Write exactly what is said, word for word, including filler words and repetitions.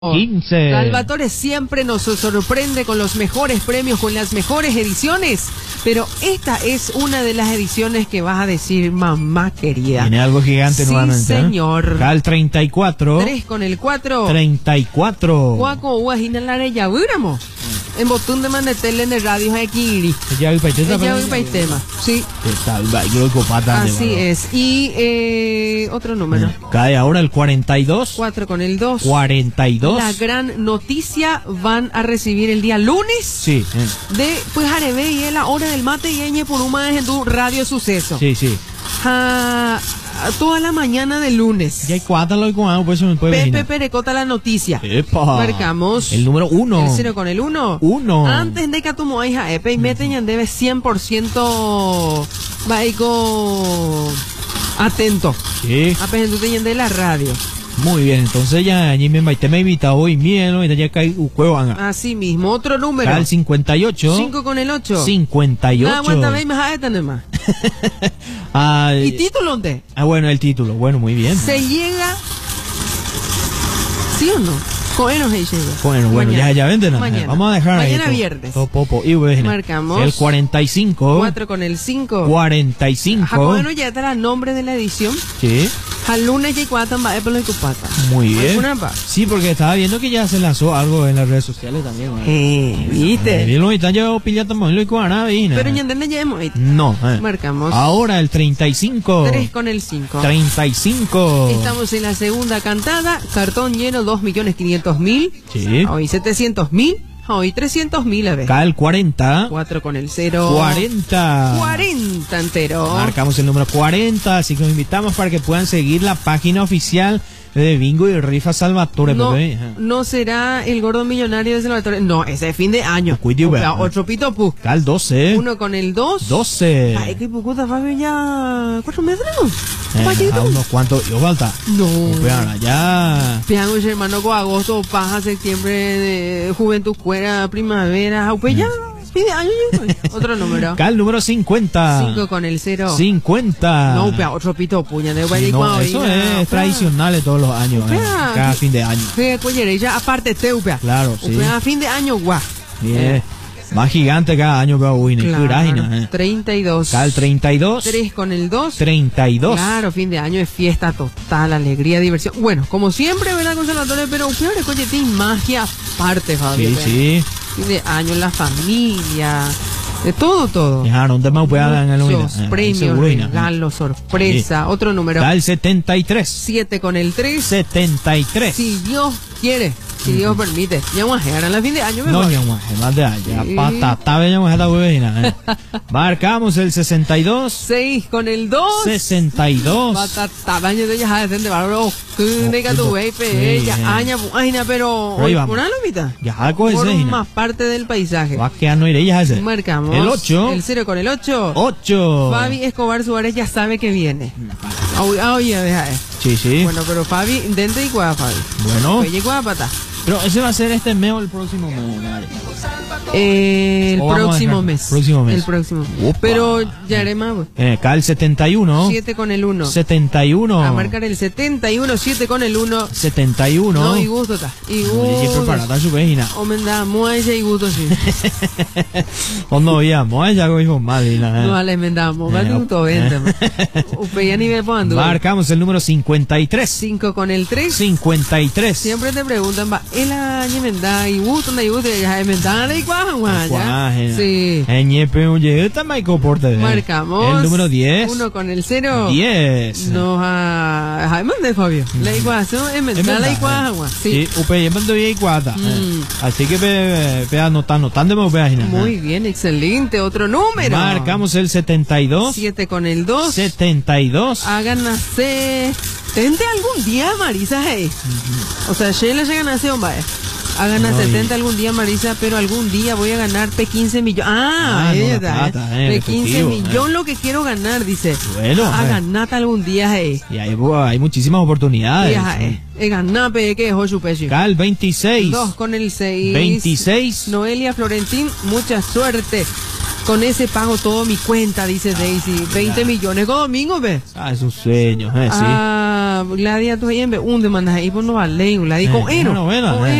quince. Salvatore siempre nos sorprende con los mejores premios, con las mejores ediciones, pero esta es una de las ediciones que vas a decir, mamá querida. Tiene algo gigante sí, nuevamente. Señor. Cal treinta y cuatro. tres con el cuatro. treinta y cuatro. Guaco, guajina la areya, ¿víramos? En botón de manetele en el radio aquí. Ya vi para Ya voy para el tema. Sí. Así es. Y eh, otro número. Cae ahora el cuarenta y dos. cuatro con el dos. cuarenta y dos. La gran noticia van a recibir el día lunes. Sí. Eh. De pues Arebe y la hora del mate y eñe por un más en tu radio suceso. Sí, sí. Ja, toda la mañana de lunes. Ya hay cuatro lo que pues se me puede Pepe Perecota la noticia. Epa. Marcamos el número uno. El cero con el uno. Uno. Antes de que tu moija Epe y meten ya debe cien por ciento vaico atento. Sí. Apenas tú te de la radio. Muy bien, entonces ya allí me me invita hoy mielo y ya cae un juego. Así mismo, otro número. Al cincuenta y ocho. cinco con el ocho. cincuenta y ocho. No aguanta veis más esta nomás. ah, ¿Y título dónde? Ah, bueno, el título. Bueno, muy bien. Se llega. ¿Sí o no? Bueno, se llega. Bueno, bueno, mañana. ya, ya venden. Mañana. Vamos a dejar ahí. Mañana todo, viernes. todo popo. Y bueno, marcamos. El cuarenta y cinco. cuatro con el cinco. cuarenta y cinco. Jacobeno ya estará el nombre de la edición. Sí. Al lunes y cuatro va a y cupata. Muy bien. ¿Alguna sí, porque estaba viendo que ya se lanzó algo en las redes sociales también. Eh, ¿viste? Y lo están llevando pillando también lo iguana, ¿viste? Pero ya entendés ya hemos. No. Eh. Marcamos. Ahora el treinta y cinco. tres con el cinco. treinta y cinco. Estamos en la segunda cantada. Cartón lleno dos millones quinientos mil. Sí. Hoy setecientos mil. Hoy trescientos mil a ver. Cal cuarenta. cuatro con el cero. cuarenta. cuarenta entero. Marcamos el número cuarenta, así que los invitamos para que puedan seguir la página oficial de Bingo y Rifa Salvatore. No, porque, no será el gordo millonario de Salvatore. No, ese es fin de año. Cuide, o sea, otro pito pu. Cal doce. Uno con el dos. doce. Ay, qué pucuta, Fabio, ya. ¿Cuatro metros? Eh, a unos cuantos. ¿Yo falta? No. Vean allá. Piango, hermano, con agosto, paja, septiembre, de juventud, cuera, primavera. Aupe, ya. Fin de año, otro número. Cal número cincuenta. cinco con el cero. cincuenta. No, pero otro pito puña de sí, no, eso es tradicional de todos los años. Eh, cada fin de año. Sí, ya aparte teupea. Claro, sí. A fin de año, guau. Bien. Más gigante cada año, pero uy, claro, eh. treinta y dos. Cal treinta y dos. tres con el dos. treinta y dos. Claro, fin de año es fiesta total, alegría, diversión. Bueno, como siempre, ¿verdad, conservadores? Pero peor es que tiene magia aparte, Fabio. Sí, sí. Fin de año, la familia, de todo, todo. Ya, no te me puedan ganar los premios, regalos, sorpresa. Sí. Otro número. Cal setenta y tres. siete con el tres. setenta y tres. Si Dios quiere. Si Dios permite. Ya vamos a llegar a la fin de año. No, ya vamos a más de año. Ya patata, veamos esta huevina. Marcamos el sesenta y dos. seis con el dos. sesenta y dos. Patata, baño de ellas a decir de valor. Que nega tu wepe. Ella, aña, aña, pero. Por una lomita. Ya, algo es Por más parte del paisaje. Va a quedar no iré ya. Marcamos. El ocho. El cero con el ocho. ocho. Fabi Escobar Suárez ya sabe que viene. Oye, deja. Sí, sí. Bueno, pero Fabi, dente y cuá, Fabi. Bueno. Oye, cuá, pata. Pero ese va a ser este mes o el próximo mes. Eh, el próximo mes. próximo mes. El próximo mes. Pero ya haré más. Eh, Cal setenta y uno. siete con el uno. setenta y uno. A marcar el setenta y uno, siete con el uno. setenta y uno. No, y gusto está. Y gusto. Y preparada su vecina. Homenda, muelle y gusto sí. Cuando ya, muelle hago hijo madre. No, le emendamos. Va gusto vente. Upe ya ni me pongo. Marcamos el número cincuenta y tres. cinco con el tres. cincuenta y tres. Siempre te preguntan, va, el año emenda y gusto, y gusto, ya emenda y cuaja, guaya. Sí. Eñepe, oye, esta me comporta. Marcamos. El número diez. uno con el cero. diez. No, a Jaime de Fabio. La iguación emenda la iguaja, sí. Sí, upe, ya me iguata. Así que ve, ve anotando, anotando, me voy a imaginar. Muy bien, excelente. Otro número. Marcamos el setenta y dos. siete con el dos. setenta y dos. Hagan nacer. Tente algún día, Marisa, hey. Uh-huh. O sea, Sheila llega a nacer, hombre. Hagan a setenta algún día, Marisa, pero algún día voy a ganar P quince millones. Ah, ah es verdad. No eh. P quince millones eh. Lo que quiero ganar, dice. Bueno. A ganar algún día, hey. Y hay, hay muchísimas oportunidades. Eh. Eh, ganar, pe, que es su pecho. Cal veintiséis. dos con el seis. veintiséis. Noelia Florentín, mucha suerte. Con ese pago todo mi cuenta, dice Daisy. veinte millones con domingo, ve. Ah, es un sueño, eh, sí. Ah, Gladia tu ahí en un demandas ahí por no vale, Gladia con eno. Bueno, bueno.